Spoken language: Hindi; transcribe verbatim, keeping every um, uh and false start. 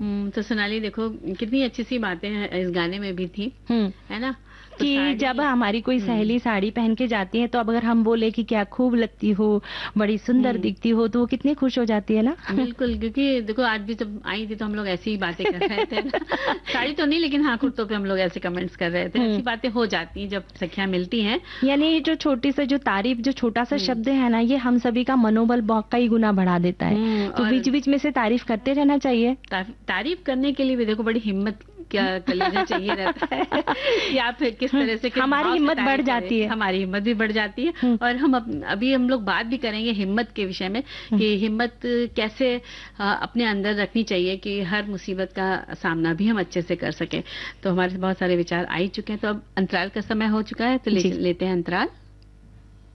हम्म, तो सोनाली देखो कितनी अच्छी सी बातें हैं इस गाने में भी थी, है ना, तो कि जब हमारी कोई सहेली साड़ी पहन के जाती है तो अब अगर हम बोले कि क्या खूब लगती हो, बड़ी सुंदर दिखती हो, तो वो कितनी खुश हो जाती है ना। बिल्कुल, क्योंकि देखो आज भी जब आई थी तो हम लोग ऐसी ही बातें कर रहे थे ना। साड़ी तो नहीं, लेकिन हाँ कुर्तों पे हम लोग ऐसे कमेंट्स कर रहे थे। ऐसी बातें हो जाती हैं जब सखियां मिलती हैं। यानी जो छोटी सा जो तारीफ, जो छोटा सा शब्द है ना, ये हम सभी का मनोबल बहुत कई गुना बढ़ा देता है। तो बीच बीच में से तारीफ करते रहना चाहिए। तारीफ करने के लिए भी देखो बड़ी हिम्मत क्या कलेजा चाहिए रहता है या फिर किस तरह से हमारी हिम्मत बढ़ जाती है, हमारी हिम्मत भी बढ़ जाती है। और हम अभी हम लोग बात भी करेंगे हिम्मत के विषय में कि हिम्मत कैसे अपने अंदर रखनी चाहिए कि हर मुसीबत का सामना भी हम अच्छे से कर सके। तो हमारे बहुत सारे विचार आ ही चुके हैं। तो अब अंतराल का समय हो चुका है, तो ले, लेते हैं अंतराल।